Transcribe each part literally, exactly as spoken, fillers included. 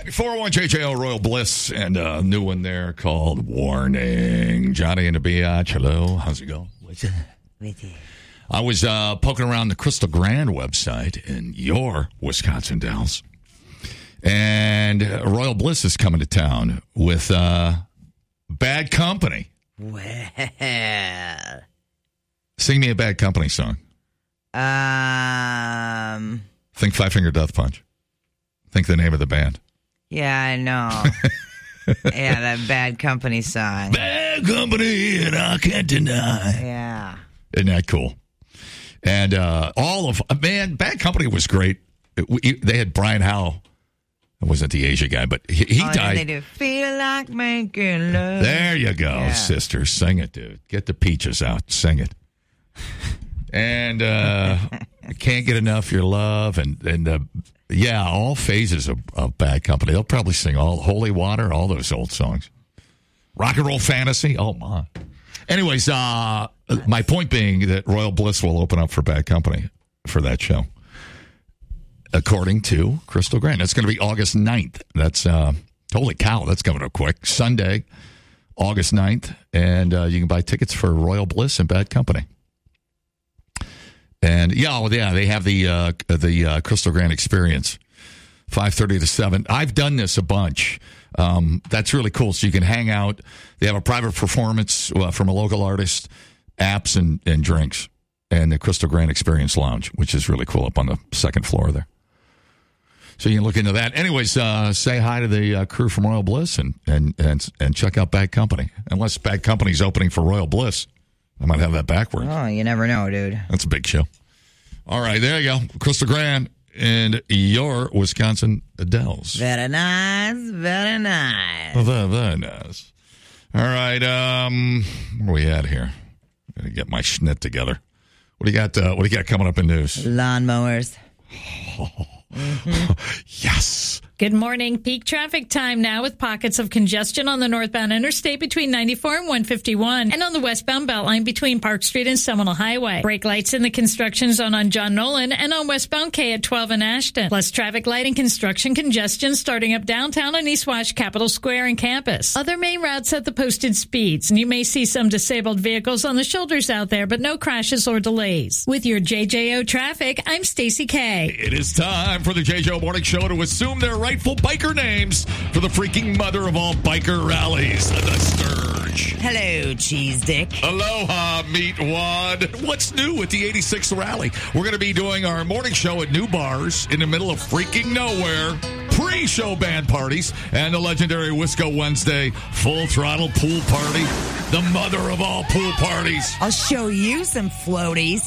four oh one J J O Royal Bliss and a new one there called Warning. Johnny and the Biatch. Hello. How's it going? What's up with you? I was uh, poking around the Crystal Grand website in your Wisconsin Dells. And uh, Royal Bliss is coming to town with uh, Bad Company. Well. Sing me a Bad Company song. Um. Think Five Finger Death Punch. Think the name of the band. Yeah, I know. Yeah, that Bad Company song. Bad Company, and I can't deny. Yeah. Isn't that cool? And uh, all of, man, Bad Company was great. It, we, they had Brian Howe. It wasn't the Asia guy, but he, he oh, died. They do Feel Like Making Love. There you go, yeah. sister. Sing it, dude. Get the peaches out. Sing it. And uh, Can't Get Enough Your Love. And, and uh, yeah, all phases of, of Bad Company. They'll probably sing all Holy Water, all those old songs. Rock and Roll Fantasy. Oh, my. Anyways, uh, my point being that Royal Bliss will open up for Bad Company for that show, according to Crystal Grand. It's going to be August ninth. That's, uh, holy cow, that's coming up quick. Sunday, August ninth, and uh, you can buy tickets for Royal Bliss and Bad Company. And, yeah, well, yeah, they have the uh, the uh, Crystal Grand Experience, five thirty to seven. I've done this a bunch. Um, that's really cool. So you can hang out. They have a private performance uh, from a local artist, apps and, and drinks, and the Crystal Grand Experience Lounge, which is really cool up on the second floor there. So you can look into that. Anyways, uh, say hi to the uh, crew from Royal Bliss and, and, and, and check out Bad Company. Unless Bad Company's opening for Royal Bliss. I might have that backwards. Oh, you never know, dude. That's a big show. All right, there you go. Crystal Grand and your Wisconsin Dells. Very nice, very nice. Very, very nice. All right, um, where are we at here? I'm going to get my schnitt together. What do you got, uh, what do you got coming up in news? Lawnmowers. Mm-hmm. Yes. Good morning. Peak traffic time now with pockets of congestion on the northbound interstate between ninety-four and one fifty-one and on the westbound Beltline between Park Street and Seminole Highway. Brake lights in the construction zone on John Nolan and on westbound K at twelve in Ashton. Plus traffic light and construction congestion starting up downtown and East Wash, Capitol Square and campus. Other main routes at the posted speeds, and you may see some disabled vehicles on the shoulders out there, but no crashes or delays. With your J J O traffic, I'm Stacey K. It is time for the J J O Morning Show to assume their rightful biker names for the freaking mother of all biker rallies, the Sturge. Hello, Cheese Dick. Aloha, Meat Wad. What's new with the eighty-sixth rally? We're going to be doing our morning show at new bars in the middle of freaking nowhere, pre-show band parties, and the legendary Wisco Wednesday full throttle pool party, the mother of all pool parties. I'll show you some floaties.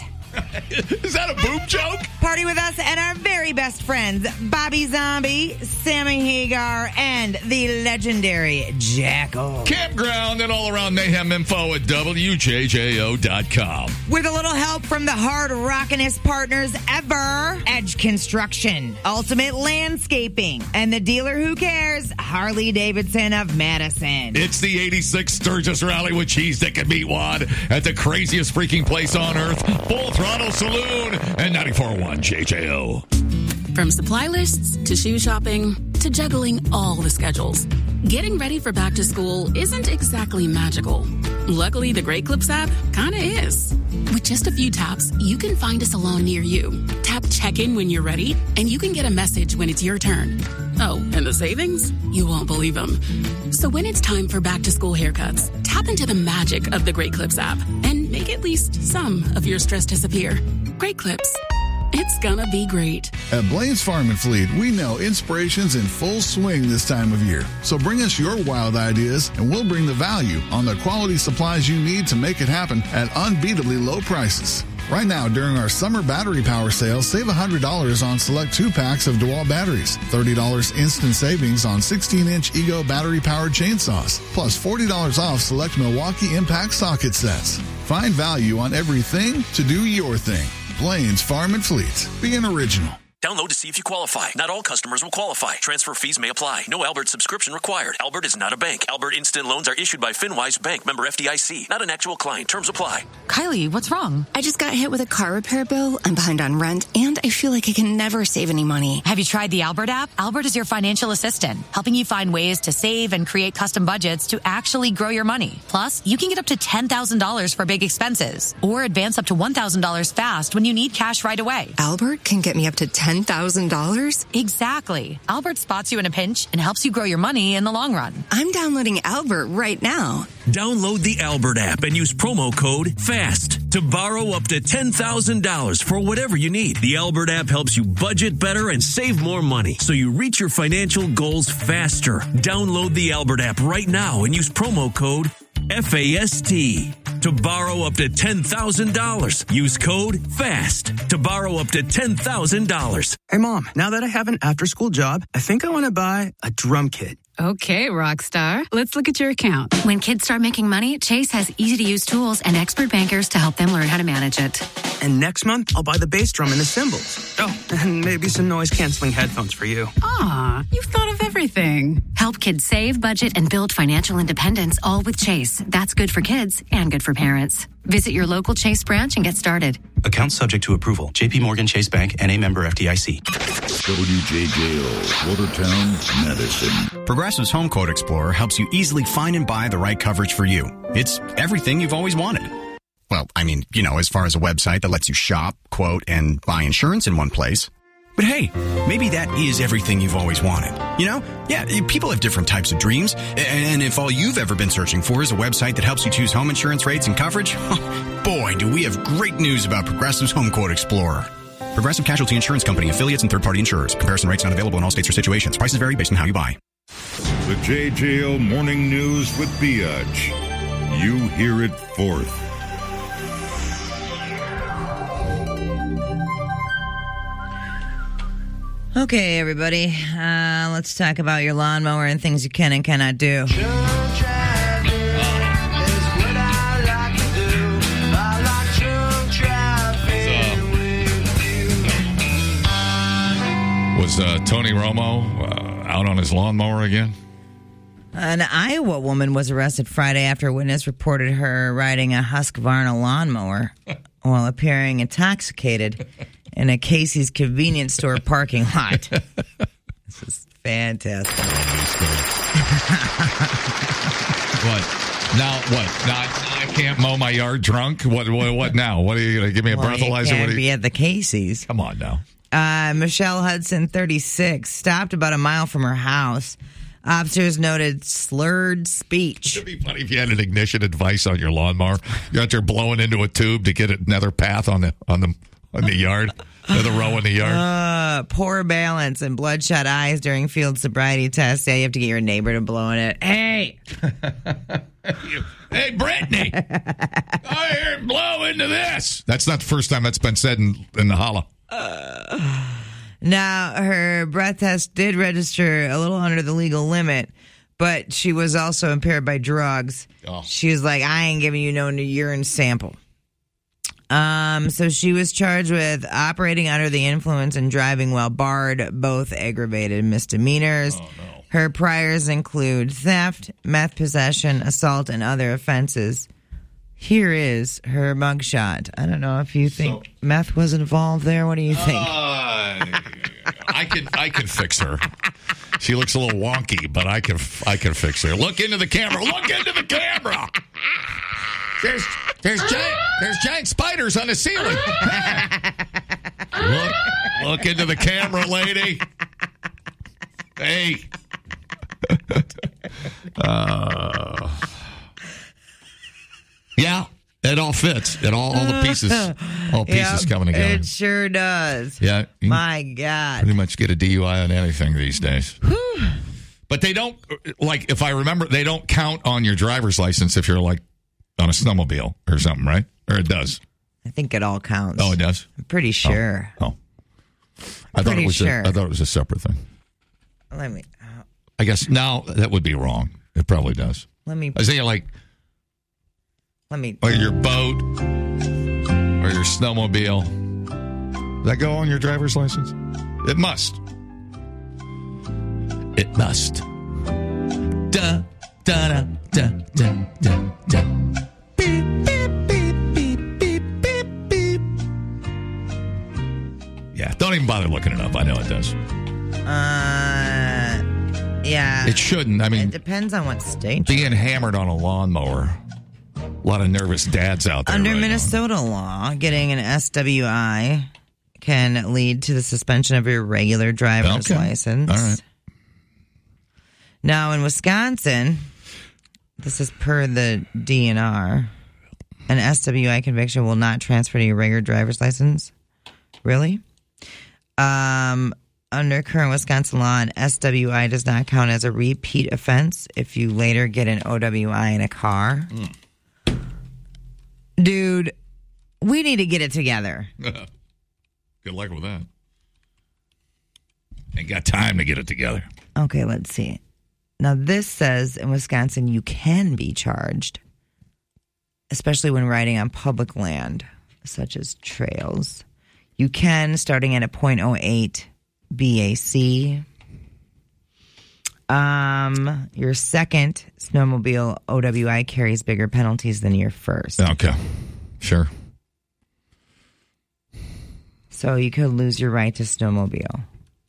Is that a boob joke? Party with us and our very best friends, Bobby Zombie, Sammy Hagar, and the legendary Jackal. Campground and all-around mayhem info at W J J O dot com. With a little help from the hard rockinest partners ever, Edge Construction, Ultimate Landscaping, and the dealer who cares, Harley Davidson of Madison. It's the eighty-six Sturgis Rally with Cheese Dick and Meat Wad at the craziest freaking place on earth, Full Throttle Saloon and ninety-four point one J J O. From supply lists to shoe shopping to juggling all the schedules, getting ready for back to school isn't exactly magical. Luckily, the Great Clips app kinda is. With just a few taps, you can find a salon near you. Tap check-in when you're ready, and you can get a message when it's your turn. Oh, and the savings? You won't believe them. So when it's time for back to school haircuts, tap into the magic of the Great Clips app and make at least some of your stress disappear. Great Clips. It's gonna be great. At Blaine's Farm and Fleet, we know inspiration's in full swing this time of year. So bring us your wild ideas, and we'll bring the value on the quality supplies you need to make it happen at unbeatably low prices. Right now, during our summer battery power sale, save one hundred dollars on select two-packs of DeWalt batteries, thirty dollars instant savings on sixteen-inch Ego battery-powered chainsaws, plus forty dollars off select Milwaukee Impact socket sets. Find value on everything to do your thing. Blaine's Farm and Fleet. Be an original. Download to see if you qualify. Not all customers will qualify. Transfer fees may apply. No Albert subscription required. Albert is not a bank. Albert Instant Loans are issued by FinWise Bank, member F D I C. Not an actual client. Terms apply. Kylie, what's wrong? I just got hit with a car repair bill. I'm behind on rent, and I feel like I can never save any money. Have you tried the Albert app? Albert is your financial assistant, helping you find ways to save and create custom budgets to actually grow your money. Plus, you can get up to ten thousand dollars for big expenses, or advance up to one thousand dollars fast when you need cash right away. Albert can get me up to ten thousand dollars? Exactly. Albert spots you in a pinch and helps you grow your money in the long run. I'm downloading Albert right now. Download the Albert app and use promo code FAST to borrow up to ten thousand dollars for whatever you need. The Albert app helps you budget better and save more money so you reach your financial goals faster. Download the Albert app right now and use promo code FAST to borrow up to ten thousand dollars. Use code FAST to borrow up to ten thousand dollars. Hey, Mom, now that I have an after-school job, I think I want to buy a drum kit. Okay, Rockstar. Let's look at your account. When kids start making money, Chase has easy-to-use tools and expert bankers to help them learn how to manage it. And next month, I'll buy the bass drum and the cymbals. Oh, and maybe some noise-canceling headphones for you. Aw, you've thought of everything. Help kids save, budget, and build financial independence, all with Chase. That's good for kids and good for parents. Visit your local Chase branch and get started. Account subject to approval. J P Morgan Chase Bank, N A member F D I C. W J J O, Watertown, Madison. Progressive's Home Quote Explorer helps you easily find and buy the right coverage for you. It's everything you've always wanted. Well, I mean, you know, as far as a website that lets you shop, quote, and buy insurance in one place. But hey, maybe that is everything you've always wanted. You know? Yeah, people have different types of dreams. And if all you've ever been searching for is a website that helps you choose home insurance rates and coverage, boy, do we have great news about Progressive's Home Quote Explorer. Progressive Casualty Insurance Company, affiliates, and third-party insurers. Comparison rates not available in all states or situations. Prices vary based on how you buy. The J J O Morning News with Biatch. You hear it fourth. Okay, everybody, uh, let's talk about your lawnmower and things you can and cannot do. Was uh, Tony Romo uh, out on his lawnmower again? An Iowa woman was arrested Friday after a witness reported her riding a Husqvarna lawnmower while appearing intoxicated in a Casey's convenience store parking lot. This is fantastic. What? Now what? Now I, I can't mow my yard drunk? What What, what now? What are you going to give me a well, breathalyzer? You can't what are you... be at the Casey's. Come on now. Uh, Michelle Hudson, thirty-six, stopped about a mile from her house. Officers noted slurred speech. It'd be funny if you had an ignition device on your lawnmower. You're out there blowing into a tube to get another path on the on the on the yard, another row in the yard. Uh, poor balance and bloodshot eyes during field sobriety tests. Yeah, you have to get your neighbor to blow in it. Hey, hey, Brittany, I hear blow into this. That's not the first time that's been said in in the holla. Uh, now, her breath test did register a little under the legal limit, but she was also impaired by drugs. Oh. She was like, I ain't giving you no urine sample. Um, so she was charged with operating under the influence and driving while barred, both aggravated misdemeanors. Oh, no. Her priors include theft, meth possession, assault, and other offenses. Here is her mugshot. I don't know if you think so, meth was involved there. What do you think? Uh, I can I can fix her. She looks a little wonky, but I can I can fix her. Look into the camera. Look into the camera. There's there's giant there's giant spiders on the ceiling. look look into the camera, lady. Hey. Uh Yeah, it all fits. It all, all the pieces, all pieces yep, coming together. It sure does. Yeah, my God. Pretty much get a D U I on anything these days. But they don't, like, if I remember, they don't count on your driver's license if you're like on a snowmobile or something, right? Or it does. I think it all counts. Oh, it does. I'm pretty sure. Oh, oh. I thought pretty it was. Sure. A, I thought it was a separate thing. Let me. Uh, I guess now that would be wrong. It probably does. Let me. I was thinking like. Let me. Or your boat, or your snowmobile. Does that go on your driver's license? It must. It must. Da, da, da, da, da, da, da. Beep, beep, beep, beep, beep, beep, beep. Yeah, don't even bother looking it up. I know it does. Uh, yeah. It shouldn't. I mean, it depends on what state. Being hammered on a lawnmower. A lot of nervous dads out there. Under right Minnesota now. law, getting an S W I can lead to the suspension of your regular driver's Okay. license. All right. Now, in Wisconsin, this is per the D N R, an S W I conviction will not transfer to your regular driver's license. Really? Um, under current Wisconsin law, an S W I does not count as a repeat offense if you later get an O W I in a car. Mm. Dude, we need to get it together. Good luck with that. Ain't got time to get it together. Okay, let's see. Now, this says in Wisconsin you can be charged, especially when riding on public land, such as trails. You can, starting at a point oh eight B A C. Um, your second snowmobile O W I carries bigger penalties than your first. Okay, sure. So you could lose your right to snowmobile.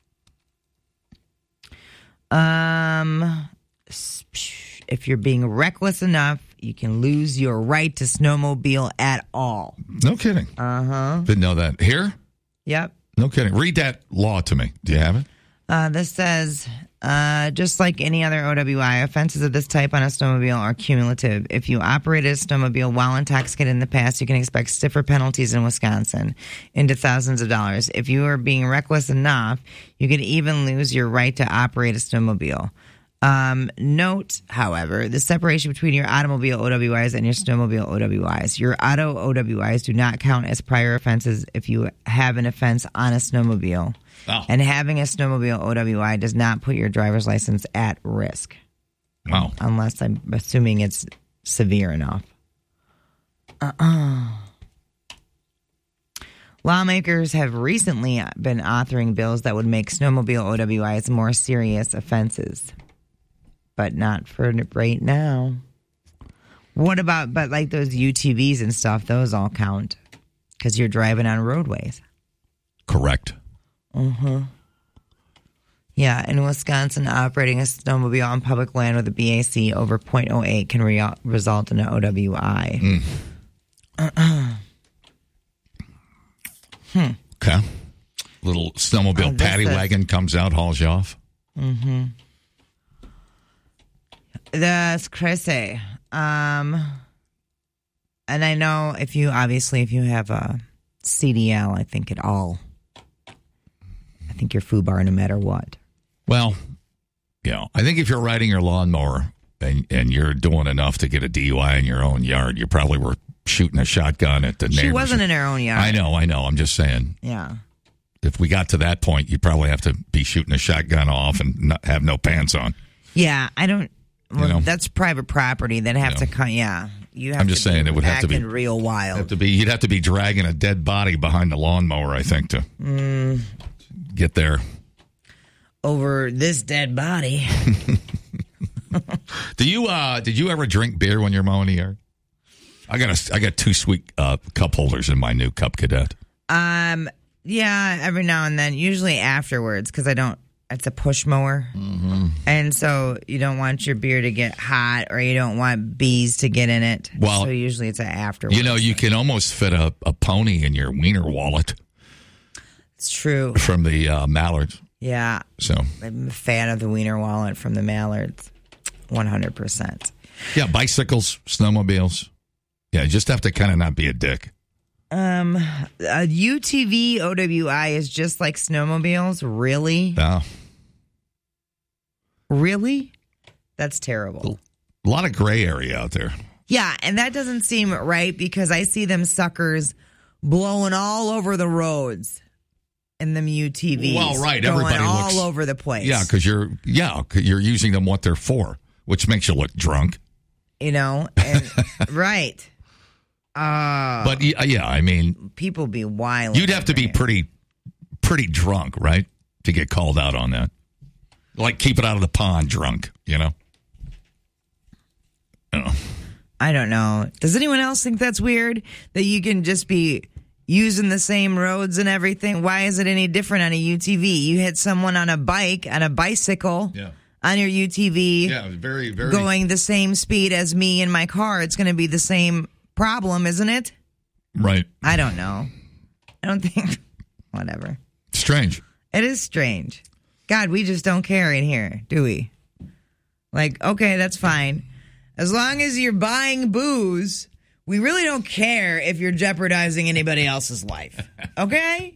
Um, if you're being reckless enough, you can lose your right to snowmobile at all. No kidding. Uh-huh. Didn't know that. Here? Yep. No kidding. Read that law to me. Do you have it? Uh, this says, uh, just like any other O W I, offenses of this type on a snowmobile are cumulative. If you operated a snowmobile while intoxicated in the past, you can expect stiffer penalties in Wisconsin, into thousands of dollars. If you are being reckless enough, you could even lose your right to operate a snowmobile. Um, note, however, the separation between your automobile O W Is and your snowmobile O W Is. Your auto O W Is do not count as prior offenses if you have an offense on a snowmobile. Oh. And having a snowmobile O W I does not put your driver's license at risk. Wow. Unless I'm assuming it's severe enough. Uh-uh. Lawmakers have recently been authoring bills that would make snowmobile O W Is more serious offenses. But not for right now. What about, but like those U T Vs and stuff, those all count. Because you're driving on roadways. Correct. Mm-hmm. Yeah, in Wisconsin, operating a snowmobile on public land with a B A C over point oh eight can re- result in an O W I. Mm. Uh-uh. Hmm. Okay. Little snowmobile Oh, this paddy is- wagon comes out, hauls you off. Mm-hmm. That's crazy. Um, and I know if you, obviously, if you have a C D L, I think it all, I think you're FUBAR no matter what. Well, you know, I think if you're riding your lawnmower and, and you're doing enough to get a D U I in your own yard, you probably were shooting a shotgun at the neighbors. She wasn't in her own yard. I know, I know. I'm just saying. Yeah. If we got to that point, you'd probably have to be shooting a shotgun off and not have no pants on. Yeah, I don't. Well, You know? that's private property. They'd have Yeah. to cut. Yeah, you have. I'm just to saying be it would have to be acting real wild. Have to be. You'd have to be dragging a dead body behind the lawnmower, I think, to Mm, get there. over this dead body. Do you? uh Did you ever drink beer when you're mowing the yard? I got a. I got two sweet uh, cup holders in my new Cup Cadet. Um. Yeah, every now and then. Usually afterwards, because I don't. It's a push mower, Mm-hmm. and so you don't want your beer to get hot, or you don't want bees to get in it. Well, so usually it's an afterwards. You know, you can almost fit a, a pony in your wiener wallet. It's true. From the uh, Mallards. Yeah. So I'm a fan of the Wiener Wallet from the Mallards. one hundred percent. Yeah, bicycles, snowmobiles. Yeah, you just have to kind of not be a dick. Um, a U T V O W I is just like snowmobiles. Really? Yeah. Really? That's terrible. A lot of gray area out there. Yeah, and that doesn't seem right because I see them suckers blowing all over the roads in them U T Vs. Well, right. Going Everybody all looks over the place. Yeah, because you're yeah 'cause you're using them what they're for, which makes you look drunk. You know, and, right. Uh, But yeah, yeah, I mean, people be wild. you'd have to be pretty, pretty drunk, right? to get called out on that. Like keep it out of the pond drunk, you know? Oh. I don't know. Does anyone else think that's weird? That you can just be using the same roads and everything? Why is it any different on a U T V? You hit someone on a bike, on a bicycle, yeah. on your U T V, yeah, very, very going the same speed as me in my car. It's going to be the same problem, isn't it? Right. I don't know. I don't think. Whatever. Strange. It is strange. God, we just don't care in here, do we? Like, okay, that's fine. As long as you're buying booze, we really don't care if you're jeopardizing anybody else's life. Okay?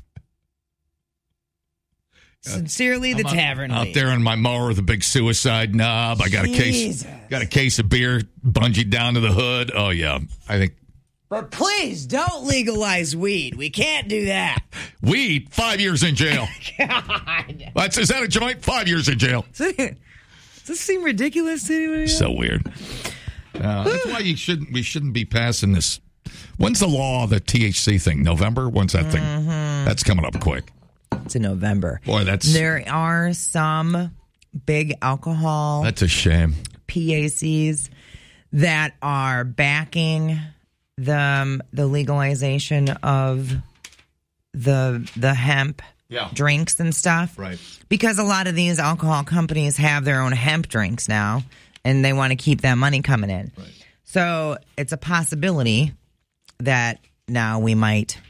Sincerely, the I'm tavern out, lead. out there on my mower with a big suicide knob. I got a Jesus. case, got a case of beer bungeed down to the hood. Oh yeah, I think. But please don't legalize weed. We can't do that. Weed, five years in jail. God. That's, is that a joint? Five years in jail. Does this seem ridiculous to anybody else? So weird. Uh, that's why you shouldn't. We shouldn't be passing this. When's the law? The T H C thing? November? When's that thing? Mm-hmm. That's coming up quick. It's in November. Boy, that's there are some big alcohol. That's a shame. P A Cs that are backing the um, the legalization of the the hemp. Yeah. Drinks and stuff. Right. Because a lot of these alcohol companies have their own hemp drinks now, and they want to keep that money coming in. Right. So it's a possibility that now we might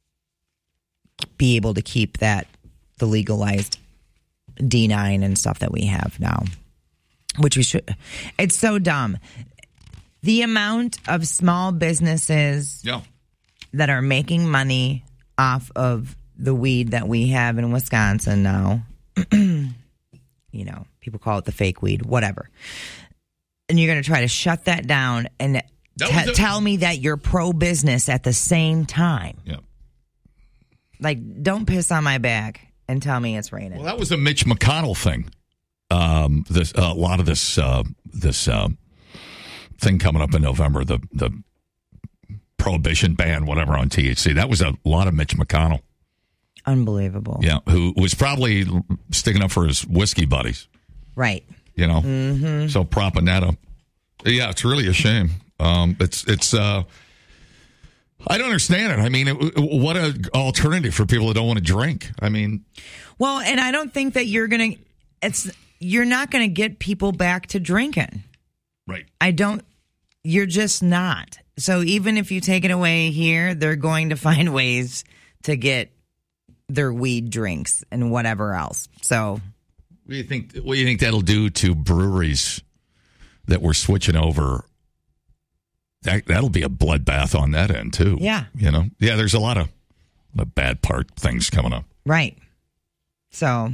be able to keep that, the legalized D nine and stuff that we have now, which we should. It's so dumb. The amount of small businesses yeah. that are making money off of the weed that we have in Wisconsin now, you know, people call it the fake weed, whatever. And you're going to try to shut that down and that t- a- tell me that you're pro-business at the same time. Yeah. Like, don't piss on my back and tell me it's raining. Well, that was a Mitch McConnell thing. Um, this uh, a lot of this uh, this uh, thing coming up in November, the the prohibition ban, whatever, on T H C. That was a lot of Mitch McConnell. Unbelievable. Yeah, who was probably sticking up for his whiskey buddies. Right. You know, mm-hmm. So propping that up. Yeah, it's really a shame. Um, it's it's. Uh, I don't understand it. I mean, it, what an alternative for people that don't want to drink. I mean, well, and I don't think that you're gonna. It's you're not gonna get people back to drinking. Right. I don't. You're just not. So even if you take it away here, they're going to find ways to get their weed drinks and whatever else. So, what do you think? What do you think that'll do to breweries that we're switching over? That that'll be a bloodbath on that end too. Yeah, you know, yeah. There's a lot of, a lot of bad part things coming up. Right. So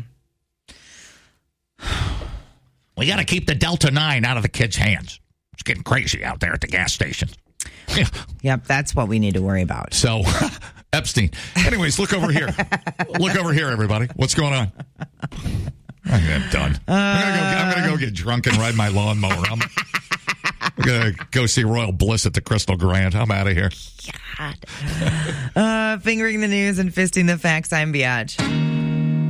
we got to keep the Delta nine out of the kids' hands. It's getting crazy out there at the gas station. Yeah. Yep, that's what we need to worry about. So, Epstein. Anyways, look over here. Look over here, everybody. What's going on? I'm done. Uh, I'm gonna go. I'm gonna go get drunk and ride my lawnmower. I'm, I'm gonna go see Royal Bliss at the Crystal Grand. I'm out of here. God. uh, fingering the news and fisting the facts. I'm Biatch.